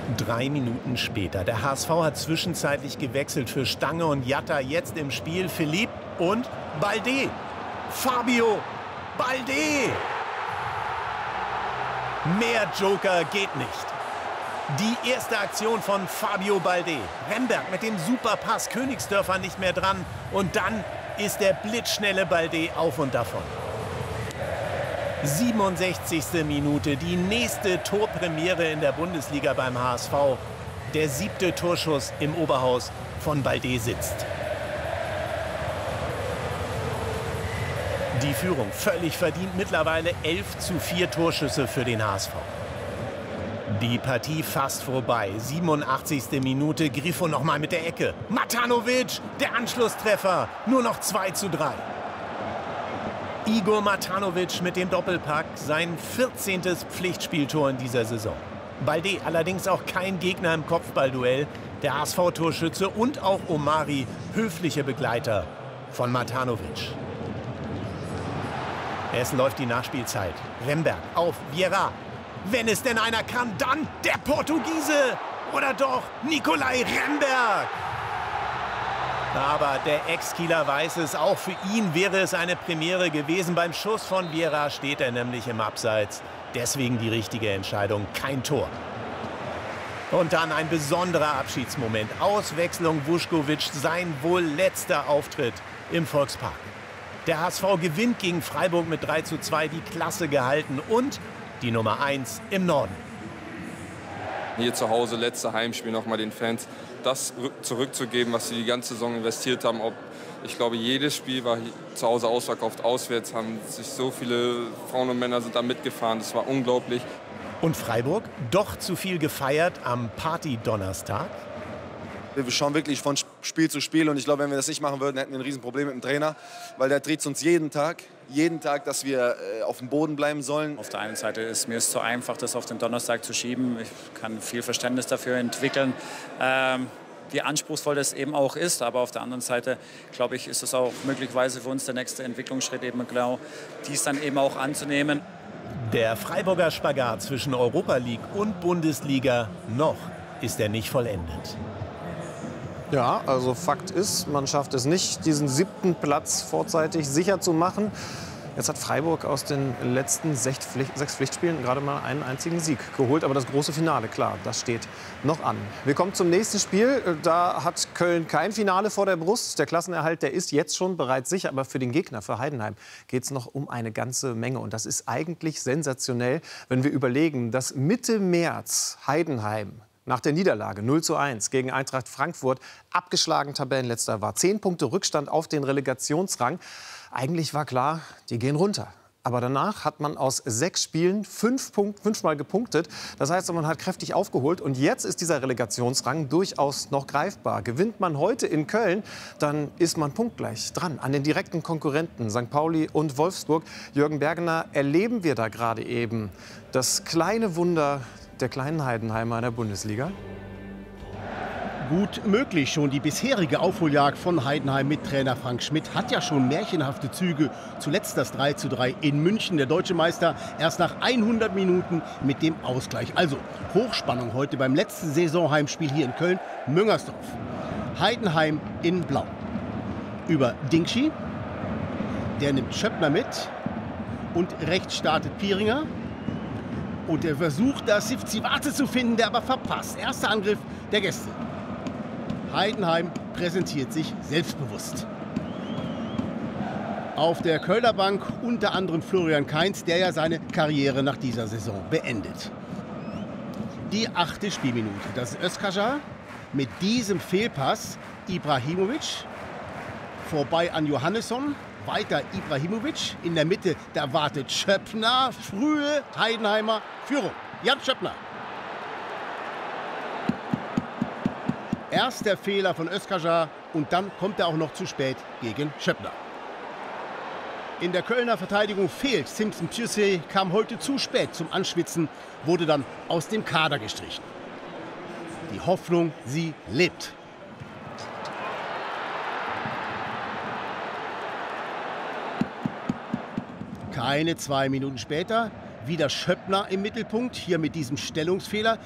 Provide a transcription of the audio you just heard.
3 Minuten später. Der HSV hat zwischenzeitlich gewechselt für Stange und Jatta. Jetzt im Spiel Philipp und Balde. Fabio Balde. Mehr Joker geht nicht. Die erste Aktion von Fabio Balde. Remberg mit dem Superpass, Königsdörfer nicht mehr dran. Und dann ist der blitzschnelle Balde auf und davon. 67. Minute, die nächste Torpremiere in der Bundesliga beim HSV. Der 7. Torschuss im Oberhaus von Balde sitzt. Die Führung völlig verdient, mittlerweile 11:4 Torschüsse für den HSV. Die Partie fast vorbei. 87. Minute, Grifo nochmal mit der Ecke. Matanovic, der Anschlusstreffer, nur noch 2:3. Igor Matanovic mit dem Doppelpack, sein 14. Pflichtspieltor in dieser Saison. Balde allerdings auch kein Gegner im Kopfballduell. Der HSV-Torschütze und auch Omari, höfliche Begleiter von Matanovic. Es läuft die Nachspielzeit. Remberg auf Vieira. Wenn es denn einer kann, dann der Portugiese. Oder doch Nicolai Remberg. Aber der Ex-Kieler weiß es, auch für ihn wäre es eine Premiere gewesen. Beim Schuss von Vieira steht er nämlich im Abseits. Deswegen die richtige Entscheidung, kein Tor. Und dann ein besonderer Abschiedsmoment. Auswechslung Vuskovic, sein wohl letzter Auftritt im Volkspark. Der HSV gewinnt gegen Freiburg mit 3:2, die Klasse gehalten und die Nummer 1 im Norden. Hier zu Hause, letzte Heimspiel, nochmal den Fans das zurückzugeben, was sie die ganze Saison investiert haben. Ich glaube, jedes Spiel war zu Hause ausverkauft. Auswärts haben sich so viele Frauen und Männer sind da mitgefahren. Das war unglaublich. Und Freiburg? Doch zu viel gefeiert am Party-Donnerstag? Wir schauen wirklich von Spiel zu Spiel. Und ich glaube, wenn wir das nicht machen würden, hätten wir ein Riesenproblem mit dem Trainer. Weil der dreht uns jeden Tag, dass wir auf dem Boden bleiben sollen. Auf der einen Seite ist mir es zu einfach, das auf den Donnerstag zu schieben. Ich kann viel Verständnis dafür entwickeln, wie anspruchsvoll das eben auch ist. Aber auf der anderen Seite, glaube ich, ist es auch möglicherweise für uns der nächste Entwicklungsschritt, eben genau dies dann eben auch anzunehmen. Der Freiburger Spagat zwischen Europa League und Bundesliga, noch ist er nicht vollendet. Ja, also Fakt ist, man schafft es nicht, diesen 7. Platz vorzeitig sicher zu machen. Jetzt hat Freiburg aus den letzten 6 Pflichtspielen gerade mal einen einzigen Sieg geholt. Aber das große Finale, klar, das steht noch an. Wir kommen zum nächsten Spiel. Da hat Köln kein Finale vor der Brust. Der Klassenerhalt, der ist jetzt schon bereits sicher. Aber für den Gegner, für Heidenheim, geht es noch um eine ganze Menge. Und das ist eigentlich sensationell, wenn wir überlegen, dass Mitte März Heidenheim nach der Niederlage 0:1 gegen Eintracht Frankfurt abgeschlagen Tabellenletzter war. 10 Punkte Rückstand auf den Relegationsrang. Eigentlich war klar, die gehen runter. Aber danach hat man aus 6 Spielen 5-mal gepunktet. Das heißt, man hat kräftig aufgeholt. Und jetzt ist dieser Relegationsrang durchaus noch greifbar. Gewinnt man heute in Köln, dann ist man punktgleich dran an den direkten Konkurrenten St. Pauli und Wolfsburg. Jürgen Bergener, erleben wir da gerade eben das kleine Wunder der kleinen Heidenheimer in der Bundesliga? Gut möglich. Schon die bisherige Aufholjagd von Heidenheim mit Trainer Frank Schmidt hat ja schon märchenhafte Züge. Zuletzt das 3:3 in München. Der deutsche Meister erst nach 100 Minuten mit dem Ausgleich. Also Hochspannung heute beim letzten Saisonheimspiel hier in Köln. Müngersdorf. Heidenheim in Blau. Über Dingschi. Der nimmt Schöppner mit. Und rechts startet Pieringer. Und er versucht, da Sivcivate zu finden, der aber verpasst. Erster Angriff der Gäste. Heidenheim präsentiert sich selbstbewusst. Auf der Kölner Bank unter anderem Florian Kainz, der ja seine Karriere nach dieser Saison beendet. Die 8. Spielminute. Das ist Özkajar mit diesem Fehlpass. Ibrahimovic vorbei an Johannesson. Weiter Ibrahimovic. In der Mitte, da wartet Schöppner. Frühe Heidenheimer Führung. Jan Schöppner. Erst der Fehler von Özkajar und dann kommt er auch noch zu spät gegen Schöppner. In der Kölner Verteidigung fehlt Simpson Pjusse, kam heute zu spät zum Anschwitzen, wurde dann aus dem Kader gestrichen. Die Hoffnung, sie lebt. Keine 2 Minuten später, wieder Schöppner im Mittelpunkt, hier mit diesem Stellungsfehler.